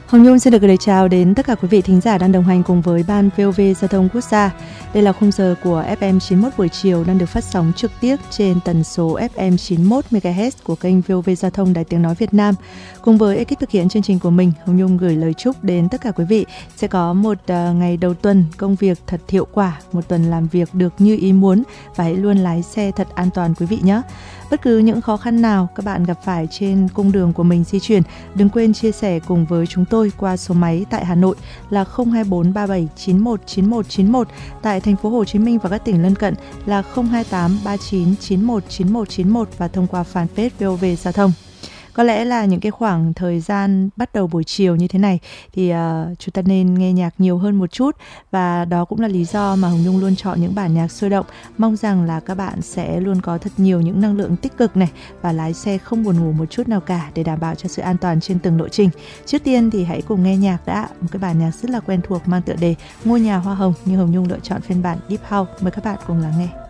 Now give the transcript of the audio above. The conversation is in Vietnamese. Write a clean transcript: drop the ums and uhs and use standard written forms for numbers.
Hồng Nhung xin được gửi lời chào đến tất cả quý vị thính giả đang đồng hành cùng với Ban VOV Giao thông Quốc gia. Đây là khung giờ của FM 91 buổi chiều đang được phát sóng trực tiếp trên tần số FM 91 MHz của kênh VOV Giao thông Đài Tiếng Nói Việt Nam. Cùng với ekip thực hiện chương trình của mình, Hồng Nhung gửi lời chúc đến tất cả quý vị sẽ có một ngày đầu tuần công việc thật hiệu quả, một tuần làm việc được như ý muốn và hãy luôn lái xe thật an toàn quý vị nhé. Bất cứ những khó khăn nào các bạn gặp phải trên cung đường của mình di chuyển, đừng quên chia sẻ cùng với chúng tôi qua số máy tại Hà Nội là 024 37 91 91 91, tại thành phố Hồ Chí Minh và các tỉnh lân cận là 028 39 91 91 91 và thông qua fanpage VOV Giao thông. Có lẽ là những cái khoảng thời gian bắt đầu buổi chiều như thế này thì chúng ta nên nghe nhạc nhiều hơn một chút, và đó cũng là lý do mà Hồng Nhung luôn chọn những bản nhạc sôi động. Mong rằng là các bạn sẽ luôn có thật nhiều những năng lượng tích cực này và lái xe không buồn ngủ một chút nào cả để đảm bảo cho sự an toàn trên từng lộ trình. Trước tiên thì hãy cùng nghe nhạc đã, một cái bản nhạc rất là quen thuộc mang tựa đề Ngôi nhà hoa hồng, nhưng Hồng Nhung lựa chọn phiên bản Deep House. Mời các bạn cùng lắng nghe.